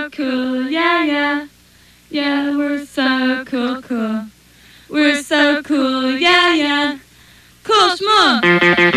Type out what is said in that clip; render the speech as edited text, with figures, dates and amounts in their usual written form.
so cool, yeah, yeah. Yeah, we're so cool, cool. We're so cool, yeah, yeah. Cool schmoo.